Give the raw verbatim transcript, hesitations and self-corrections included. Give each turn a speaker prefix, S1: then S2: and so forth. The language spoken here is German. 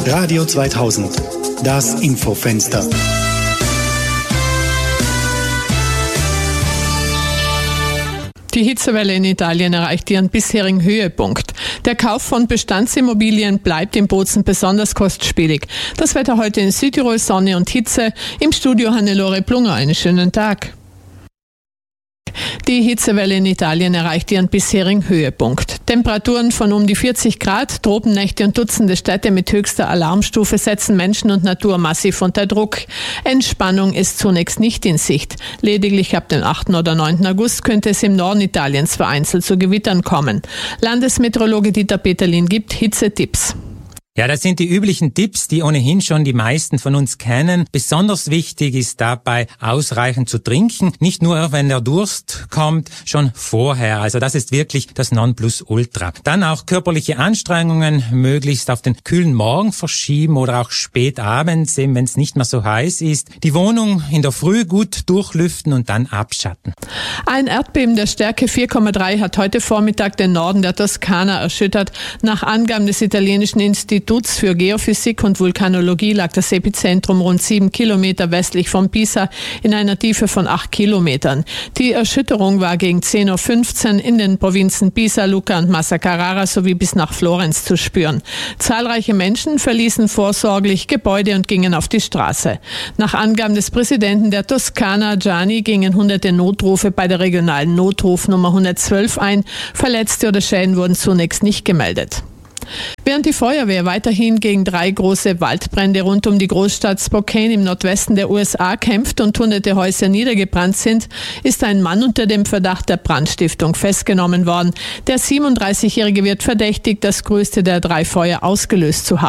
S1: Radio zweitausend, das Infofenster.
S2: Die Hitzewelle in Italien erreicht ihren bisherigen Höhepunkt. Der Kauf von Bestandsimmobilien bleibt in Bozen besonders kostspielig. Das Wetter heute in Südtirol, Sonne und Hitze. Im Studio Hannelore Plunger, einen schönen Tag. Die Hitzewelle in Italien erreicht ihren bisherigen Höhepunkt. Temperaturen von um die vierzig Grad, Tropennächte und Dutzende Städte mit höchster Alarmstufe setzen Menschen und Natur massiv unter Druck. Entspannung ist zunächst nicht in Sicht. Lediglich ab dem achten oder neunten August könnte es im Norden Italiens vereinzelt zu Gewittern kommen. Landesmeteorologe Dieter Peterlin gibt Hitzetipps.
S3: Ja, das sind die üblichen Tipps, die ohnehin schon die meisten von uns kennen. Besonders wichtig ist dabei, ausreichend zu trinken. Nicht nur, wenn der Durst kommt, schon vorher. Also das ist wirklich das Nonplusultra. Dann auch körperliche Anstrengungen möglichst auf den kühlen Morgen verschieben oder auch spät abends, eben wenn es nicht mehr so heiß ist. Die Wohnung in der Früh gut durchlüften und dann abschatten.
S2: Ein Erdbeben der Stärke vier Komma drei hat heute Vormittag den Norden der Toskana erschüttert. Nach Angaben des italienischen Instituts für Geophysik und Vulkanologie lag das Epizentrum rund sieben Kilometer westlich von Pisa in einer Tiefe von acht Kilometern. Die Erschütterung war gegen zehn Uhr fünfzehn in den Provinzen Pisa, Lucca und Massa Carrara sowie bis nach Florenz zu spüren. Zahlreiche Menschen verließen vorsorglich Gebäude und gingen auf die Straße. Nach Angaben des Präsidenten der Toskana, Gianni, gingen hunderte Notrufe bei der regionalen Notrufnummer hundertzwölf ein. Verletzte oder Schäden wurden zunächst nicht gemeldet. Während die Feuerwehr weiterhin gegen drei große Waldbrände rund um die Großstadt Spokane im Nordwesten der U S A kämpft und hunderte Häuser niedergebrannt sind, ist ein Mann unter dem Verdacht der Brandstiftung festgenommen worden. Der siebenunddreißigjährige wird verdächtigt, das größte der drei Feuer ausgelöst zu haben.